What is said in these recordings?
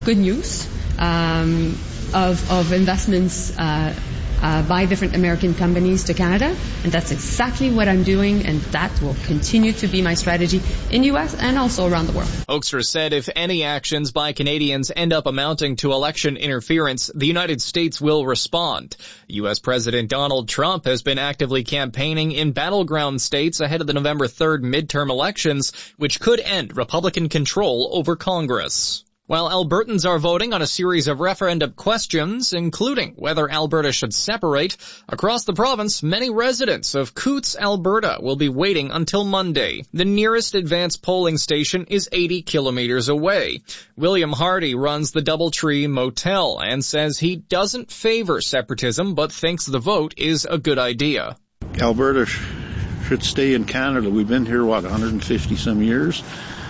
Good news of investments by different American companies to Canada, and that's exactly what I'm doing, and that will continue to be my strategy in U.S. and also around the world. Hoekstra said if any actions by Canadians end up amounting to election interference, the United States will respond. U.S. President Donald Trump has been actively campaigning in battleground states ahead of the November 3rd midterm elections, which could end Republican control over Congress. While Albertans are voting on a series of referendum questions, including whether Alberta should separate, across the province, many residents of Coutts, Alberta will be waiting until Monday. The nearest advanced polling station is 80 kilometers away. William Hardy runs the Doubletree Motel and says he doesn't favor separatism but thinks the vote is a good idea. Alberta should stay in Canada. We've been here, 150 some years?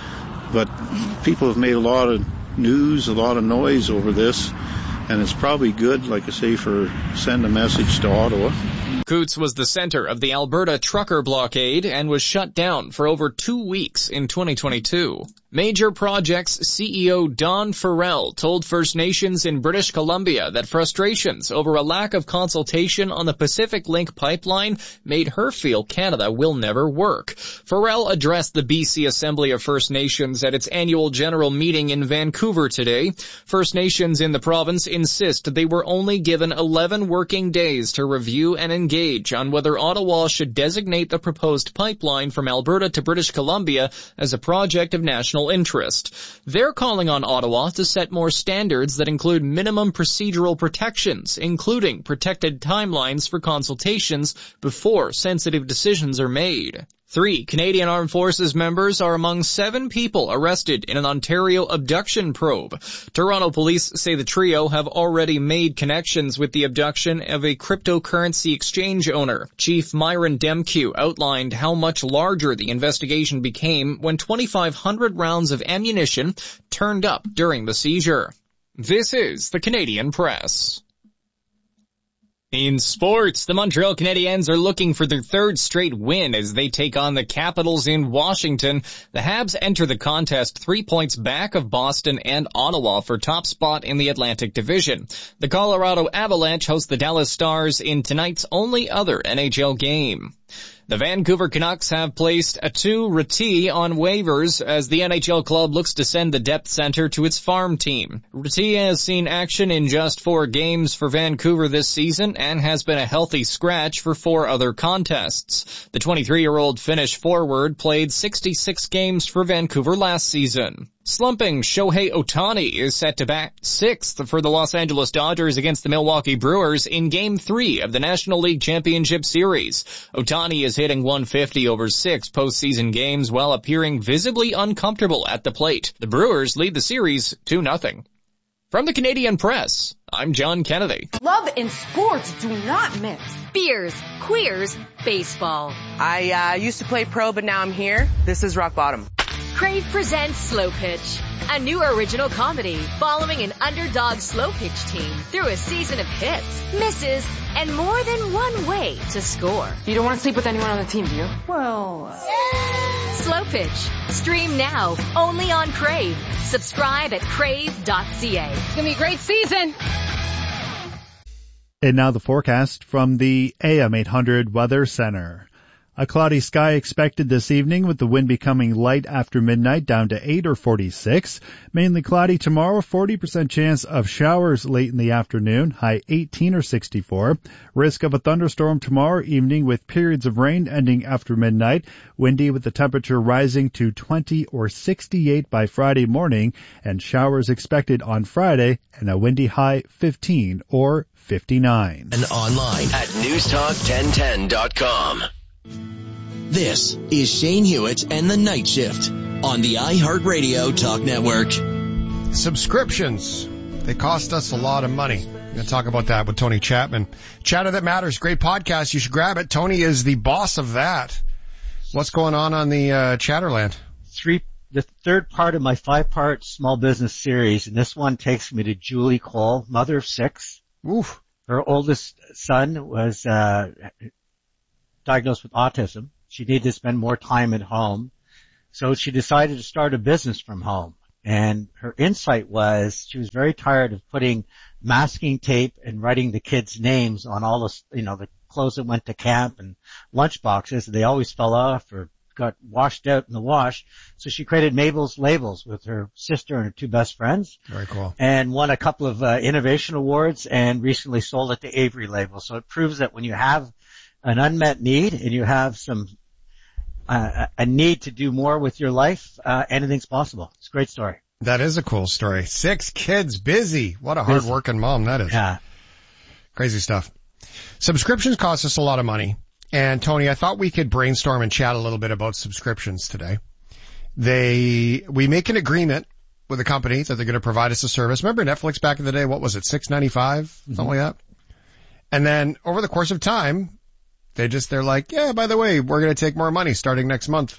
But people have made a lot of news, a lot of noise over this, and it's probably good, like I say, for send a message to Ottawa. Coutts was the center of the Alberta trucker blockade and was shut down for over 2 weeks in 2022. Major Projects CEO Dawn Farrell told First Nations in British Columbia that frustrations over a lack of consultation on the Pacific Link pipeline made her feel Canada will never work. Farrell addressed the BC Assembly of First Nations at its annual general meeting in Vancouver today. First Nations in the province insist they were only given 11 working days to review and engage on whether Ottawa should designate the proposed pipeline from Alberta to British Columbia as a project of national interest. They're calling on Ottawa to set more standards that include minimum procedural protections, including protected timelines for consultations before sensitive decisions are made. 3 Canadian Armed Forces members are among 7 people arrested in an Ontario abduction probe. Toronto police say the trio have already made connections with the abduction of a cryptocurrency exchange owner. Chief Myron Demkew outlined how much larger the investigation became when 2,500 rounds of ammunition turned up during the seizure. This is the Canadian Press. In sports, the Montreal Canadiens are looking for their 3rd straight win as they take on the Capitals in Washington. The Habs enter the contest 3 points back of Boston and Ottawa for top spot in the Atlantic Division. The Colorado Avalanche host the Dallas Stars in tonight's only other NHL game. The Vancouver Canucks have placed Aatu Räty on waivers as the NHL club looks to send the depth center to its farm team. Räty has seen action in just 4 games for Vancouver this season and has been a healthy scratch for 4 other contests. The 23-year-old Finnish forward played 66 games for Vancouver last season. Slumping Shohei Ohtani is set to bat 6th for the Los Angeles Dodgers against the Milwaukee Brewers in Game 3 of the National League Championship Series. Ohtani is hitting 150 over 6 postseason games while appearing visibly uncomfortable at the plate. The Brewers lead the series 2-0. From the Canadian Press, I'm John Kennedy. Love and sports do not mix. Beers, queers, baseball. I used to play pro, but now I'm here. This is rock bottom. Crave presents Slow Pitch, a new original comedy following an underdog slow pitch team through a season of hits, misses, and more than one way to score. You don't want to sleep with anyone on the team, do you? Well, Slow Pitch. Stream now, only on Crave. Subscribe at crave.ca. It's going to be a great season. And now the forecast from the AM 800 Weather Center. A cloudy sky expected this evening with the wind becoming light after midnight down to 8 or 46. Mainly cloudy tomorrow, 40% chance of showers late in the afternoon, high 18 or 64. Risk of a thunderstorm tomorrow evening with periods of rain ending after midnight. Windy with the temperature rising to 20 or 68 by Friday morning, and showers expected on Friday and a windy high 15 or 59. And online at newstalk1010.com. This is Shane Hewitt and the Night Shift on the iHeartRadio Talk Network. Subscriptions. They cost us a lot of money. We're going to talk about that with Tony Chapman. Chatter That Matters, great podcast. You should grab it. Tony is the boss of that. What's going on the Chatterland? The third part of my 5-part small business series, and this one takes me to Julie Cole, mother of 6. Oof. Her oldest son was diagnosed with autism. She needed to spend more time at home, so she decided to start a business from home. And her insight was she was very tired of putting masking tape and writing the kids' names on all the, the clothes that went to camp and lunch boxes. They always fell off or got washed out in the wash. So she created Mabel's Labels with her sister and her two best friends. Very cool. And won a couple of innovation awards and recently sold it to Avery Labels. So it proves that when you have an unmet need and you have some a need to do more with your life, anything's possible. It's a great story. That is a cool story. 6 kids, busy. What a hard-working mom that is. Yeah. Crazy stuff. Subscriptions cost us a lot of money. And Tony, I thought we could brainstorm and chat a little bit about subscriptions today. We make an agreement with a company that they're going to provide us a service. Remember Netflix back in the day? What was it? $6.95? Something like that. And then over the course of time, they're like, yeah, by the way, we're going to take more money starting next month.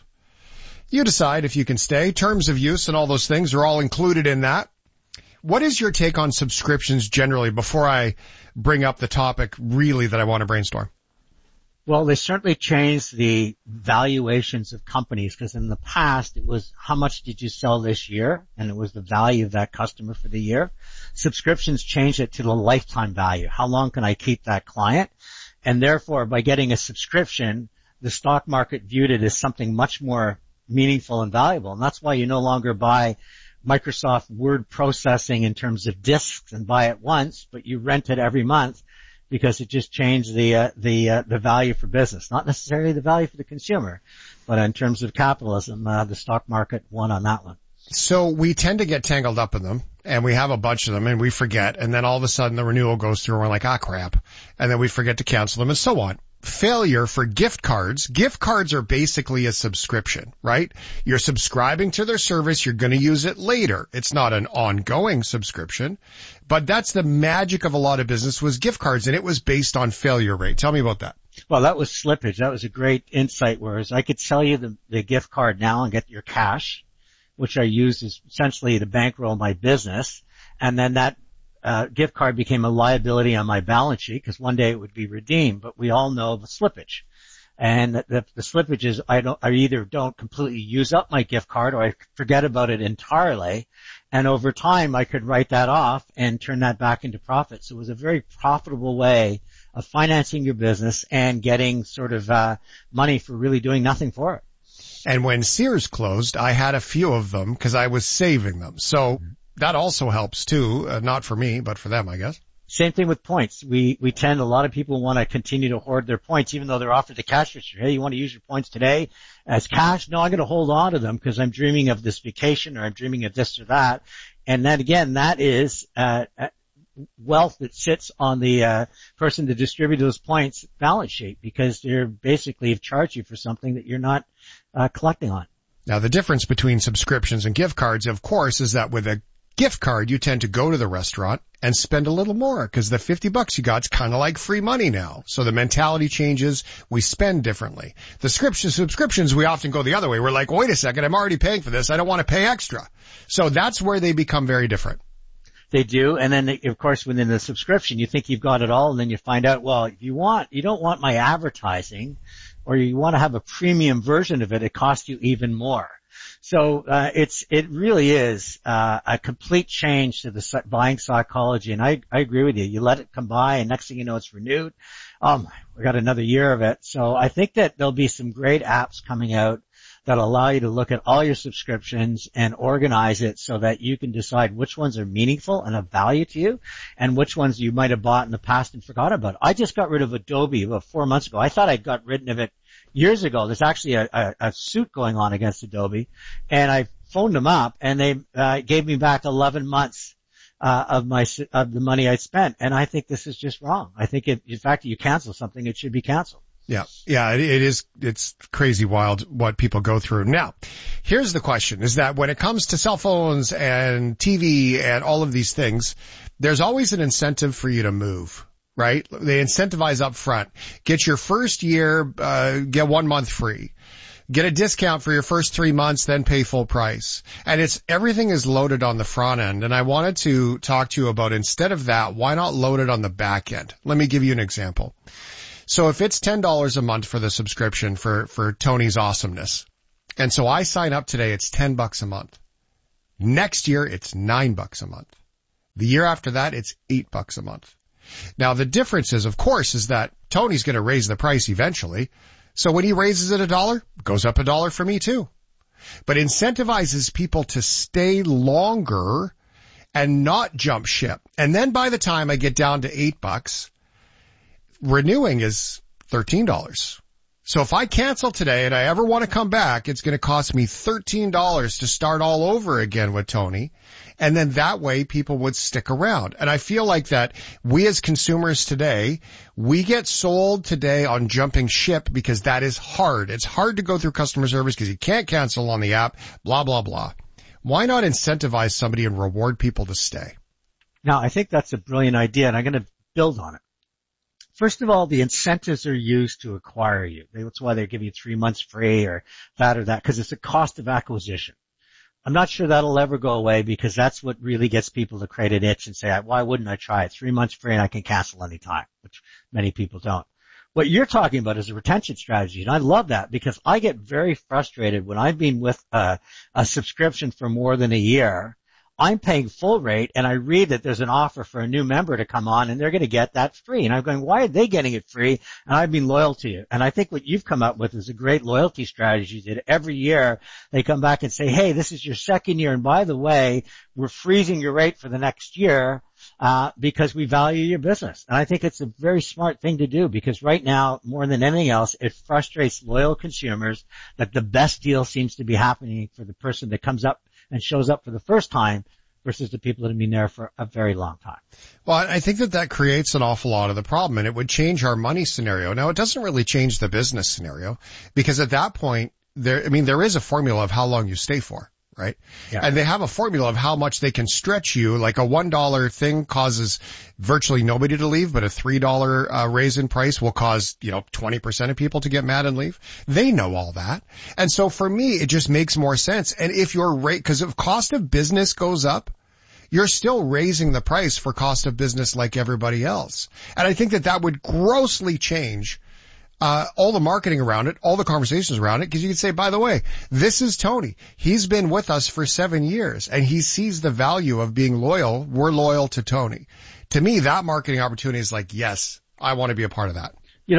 You decide if you can stay. Terms of use and all those things are all included in that. What is your take on subscriptions generally before I bring up the topic really that I want to brainstorm? Well, they certainly changed the valuations of companies because in the past it was how much did you sell this year, and it was the value of that customer for the year. Subscriptions changed it to the lifetime value. How long can I keep that client? And therefore, by getting a subscription, the stock market viewed it as something much more meaningful and valuable. And that's why you no longer buy Microsoft Word processing in terms of disks and buy it once, but you rent it every month. Because it just changed the value for business, not necessarily the value for the consumer, but in terms of capitalism, the stock market won on that one. So we tend to get tangled up in them, and we have a bunch of them, and we forget, and then all of a sudden the renewal goes through, and we're like, crap, and then we forget to cancel them, and so on. Failure for gift cards. Gift cards are basically a subscription, right? You're subscribing to their service. You're going to use it later. It's not an ongoing subscription, but that's the magic of a lot of business was gift cards, and it was based on failure rate. Tell me about that. Well, that was slippage. That was a great insight, whereas I could sell you the gift card now and get your cash, which I use as essentially to bankroll my business, and then that gift card became a liability on my balance sheet because one day it would be redeemed, but we all know the slippage. And the slippage is I either don't completely use up my gift card or I forget about it entirely. And over time I could write that off and turn that back into profit. So it was a very profitable way of financing your business and getting sort of money for really doing nothing for it. And when Sears closed, I had a few of them because I was saving them. So that also helps too, not for me, but for them, I guess. Same thing with points. A lot of people want to continue to hoard their points even though they're offered the cash register. Hey, you want to use your points today as cash? No, I'm going to hold on to them because I'm dreaming of this vacation or I'm dreaming of this or that. And then again, that is wealth that sits on the person to distribute those points balance sheet because they're basically have charged you for something that you're not collecting on. Now, the difference between subscriptions and gift cards, of course, is that with a gift card, you tend to go to the restaurant and spend a little more because the $50 you got is kind of like free money now. So the mentality changes. We spend differently. The subscriptions, we often go the other way. We're like, wait a second, I'm already paying for this. I don't want to pay extra. So that's where they become very different. They do. And then, of course, within the subscription, you think you've got it all. And then you find out, well, if you don't want my advertising or you want to have a premium version of it, it costs you even more. So it really is a complete change to the buying psychology, and I agree with you. You let it come by, and next thing you know, it's renewed. We got another year of it. So I think that there'll be some great apps coming out that allow you to look at all your subscriptions and organize it so that you can decide which ones are meaningful and of value to you, and which ones you might have bought in the past and forgot about. I just got rid of Adobe about 4 months ago. I thought I'd got rid of it years ago. There's actually a suit going on against Adobe, and I phoned them up, and they gave me back 11 months of the money I spent. And I think this is just wrong. I think in fact, you cancel something, it should be canceled. Yeah, it is. It's crazy wild what people go through. Now, here's the question: is that when it comes to cell phones and TV and all of these things, there's always an incentive for you to move. Right? They incentivize up front. Get your first year, get 1 month free. Get a discount for your first 3 months, then pay full price. And everything is loaded on the front end. And I wanted to talk to you about, instead of that, why not load it on the back end? Let me give you an example. So if it's $10 a month for the subscription for Tony's awesomeness, and so I sign up today, it's $10 a month. Next year, it's $9 a month. The year after that, it's $8 a month. Now, the difference is, of course, is that Tony's going to raise the price eventually. So when he raises it $1, it goes up $1 for me too. But incentivizes people to stay longer and not jump ship. And then by the time I get down to $8, renewing is $13. So if I cancel today and I ever want to come back, it's going to cost me $13 to start all over again with Tony. And then that way people would stick around. And I feel like that we as consumers today, we get sold today on jumping ship because that is hard. It's hard to go through customer service because you can't cancel on the app, blah, blah, blah. Why not incentivize somebody and reward people to stay? Now, I think that's a brilliant idea, and I'm going to build on it. First of all, the incentives are used to acquire you. That's why they give you 3 months free or that, because it's a cost of acquisition. I'm not sure that'll ever go away because that's what really gets people to create an itch and say, why wouldn't I try it? 3 months free and I can cancel anytime, which many people don't. What you're talking about is a retention strategy, and I love that because I get very frustrated when I've been with a subscription for more than a year. I'm paying full rate, and I read that there's an offer for a new member to come on, and they're going to get that free. And I'm going, why are they getting it free? And I've been loyal to you. And I think what you've come up with is a great loyalty strategy that every year they come back and say, hey, this is your second year, and by the way, we're freezing your rate for the next year because we value your business. And I think it's a very smart thing to do because right now, more than anything else, it frustrates loyal consumers that the best deal seems to be happening for the person that comes up and shows up for the first time versus the people that have been there for a very long time. Well, I think that creates an awful lot of the problem, and it would change our money scenario. Now, it doesn't really change the business scenario because at that point, there is a formula of how long you stay for, right? Yeah. And they have a formula of how much they can stretch you. Like a $1 thing causes virtually nobody to leave, but a $3 raise in price will cause, 20% of people to get mad and leave. They know all that. And so for me, it just makes more sense. And if your rate, because if cost of business goes up, you're still raising the price for cost of business like everybody else. And I think that would grossly change all the marketing around it, all the conversations around it, because you could say, by the way, this is Tony. He's been with us for 7 years, and he sees the value of being loyal. We're loyal to Tony. To me, that marketing opportunity is like, yes, I want to be a part of that.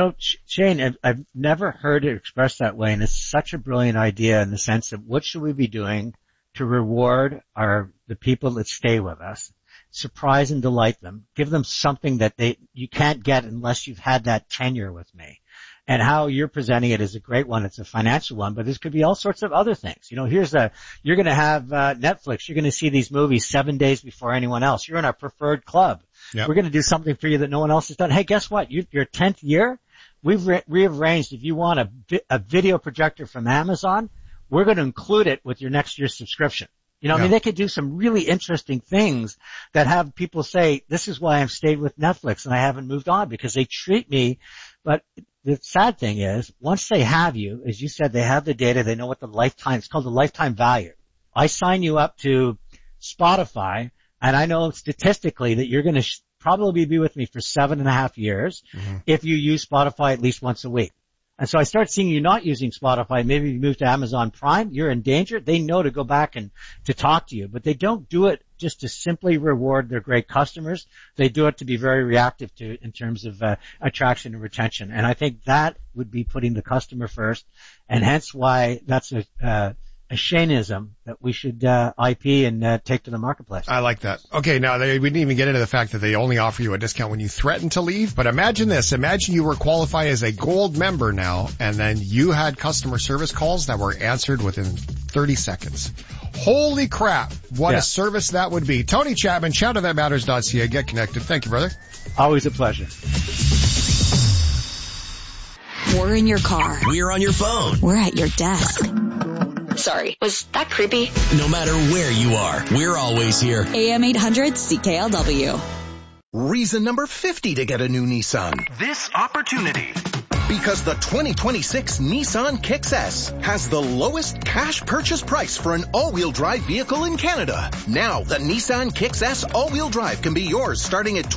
Shane, I've never heard it expressed that way, and it's such a brilliant idea in the sense of what should we be doing to reward the people that stay with us, surprise and delight them, give them something that you can't get unless you've had that tenure with me. And how you're presenting it is a great one. It's a financial one, but this could be all sorts of other things. You're going to have Netflix. You're going to see these movies 7 days before anyone else. You're in our preferred club. Yep. We're going to do something for you that no one else has done. Hey, guess what? Your 10th year, we've rearranged. If you want a video projector from Amazon, we're going to include it with your next year's subscription. They could do some really interesting things that have people say, this is why I've stayed with Netflix and I haven't moved on because they treat me. But the sad thing is, once they have you, as you said, they have the data, they know what it's called the lifetime value. I sign you up to Spotify, and I know statistically that you're going to probably be with me for 7.5 years if you use Spotify at least once a week. And so I start seeing you not using Spotify. Maybe you move to Amazon Prime. You're in danger. They know to go back and to talk to you, but they don't do it just to simply reward their great customers. They do it to be very reactive in terms of attraction and retention. And I think that would be putting the customer first, and hence why that's a Shaneism that we should IP and take to the marketplace. I like that. Okay, now we didn't even get into the fact that they only offer you a discount when you threaten to leave, but imagine this. Imagine you were qualified as a gold member now, and then you had customer service calls that were answered within 30 seconds. Holy crap, what a service that would be. Tony Chapman, shoutoutthatmatters.ca. Get connected. Thank you, brother. Always a pleasure. We're in your car. We're on your phone. We're at your desk. Sorry, was that creepy? No matter where you are, we're always here. AM 800 CKLW. Reason number 50 to get a new Nissan. This opportunity. Because the 2026 Nissan Kicks S has the lowest cash purchase price for an all-wheel drive vehicle in Canada. Now, the Nissan Kicks S all-wheel drive can be yours starting at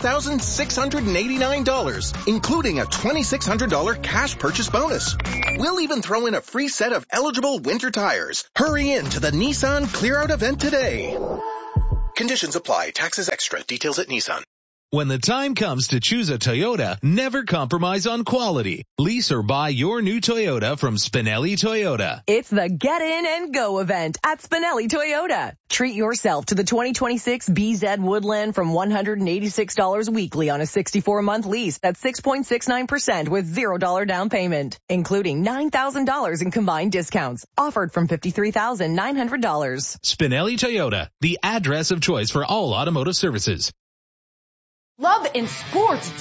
$29,689, including a $2,600 cash purchase bonus. We'll even throw in a free set of eligible winter tires. Hurry in to the Nissan Clear Out event today. Conditions apply. Taxes extra. Details at Nissan. When the time comes to choose a Toyota, never compromise on quality. Lease or buy your new Toyota from Spinelli Toyota. It's the Get In and Go event at Spinelli Toyota. Treat yourself to the 2026 BZ Woodland from $186 weekly on a 64-month lease at 6.69% with $0 down payment, including $9,000 in combined discounts. Offered from $53,900. Spinelli Toyota, the address of choice for all automotive services. Love in sports.